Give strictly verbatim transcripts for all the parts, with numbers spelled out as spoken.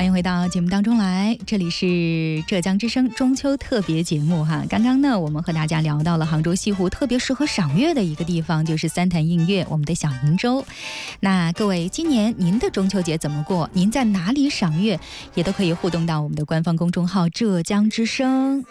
欢迎回到节目当中来，这里是浙江之声中秋特别节目哈。刚刚呢，我们和大家聊到了杭州西湖特别适合赏月的一个地方，就是三潭映月，我们的小瀛洲。那各位，今年您的中秋节怎么过？您在哪里赏月？也都可以互动到我们的官方公众号浙江之声。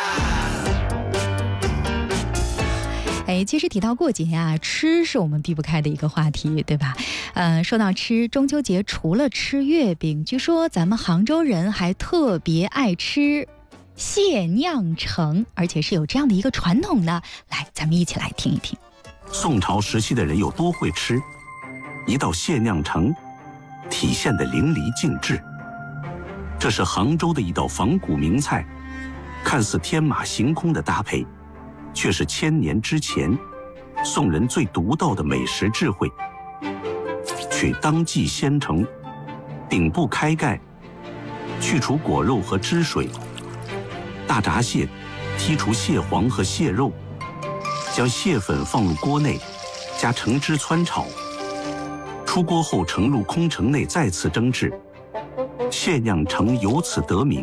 哎，其实提到过节啊，吃是我们避不开的一个话题，对吧？呃，说到吃，中秋节除了吃月饼，据说咱们杭州人还特别爱吃蟹酿橙，而且是有这样的一个传统的。来，咱们一起来听一听。 宋朝时期的人有多会吃？一道蟹酿橙，体现得淋漓尽致。这是杭州的一道仿古名菜，看似天马行空的搭配，却是千年之前宋人最独到的美食智慧。取当季鲜橙，顶部开盖，去除果肉和汁水，大闸蟹，剔除蟹黄和蟹肉，将蟹粉放入锅内，加橙汁汆炒，出锅后盛入空城内再次蒸制，蟹酿橙由此得名。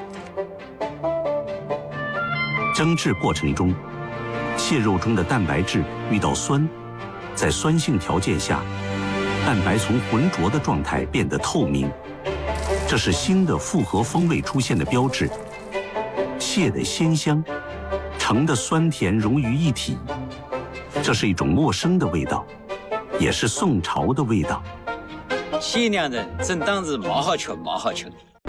蒸制过程中，蟹肉中的蛋白质遇到酸，在酸性条件下，蛋白从浑浊的状态变得透明，这是新的复合风味出现的标志。蟹的鲜香，橙的酸甜融于一体，这是一种陌生的味道，也是宋朝的味道。 蟹酿橙真当是毛好吃毛好吃。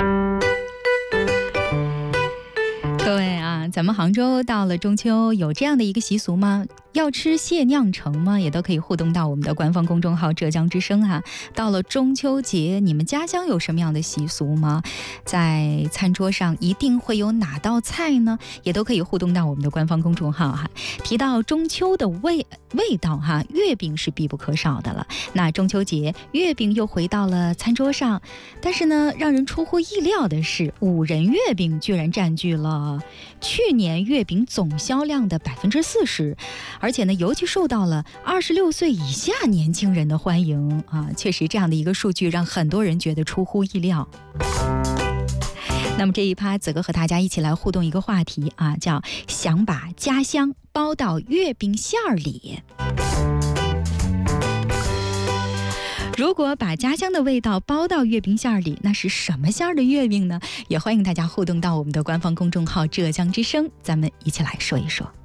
各位啊，咱们杭州到了中秋有这样的一个习俗吗？要吃蟹酿橙吗？也都可以互动到我们的官方公众号浙江之声哈、啊。到了中秋节，你们家乡有什么样的习俗吗？在餐桌上一定会有哪道菜呢？也都可以互动到我们的官方公众号哈。提到中秋的味味道哈，月饼是必不可少的了。那中秋节月饼又回到了餐桌上，但是呢，让人出乎意料的是，五仁月饼居然占据了去年月饼总销量的百分之四十。而且呢，尤其受到了二十六岁以下年轻人的欢迎啊！确实，这样的一个数据让很多人觉得出乎意料。那么这一趴，子哥和大家一起来互动一个话题啊，叫想把家乡包到月饼馅儿里。如果把家乡的味道包到月饼馅儿里，那是什么馅儿的月饼呢？也欢迎大家互动到我们的官方公众号浙江之声，咱们一起来说一说。